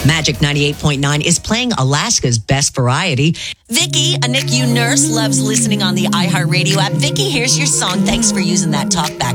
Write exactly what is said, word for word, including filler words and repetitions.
Magic ninety-eight point nine is playing Alaska's best variety. Vicky, a N I C U nurse, loves listening on the iHeartRadio app. Vicky, here's your song. Thanks for using that talkback.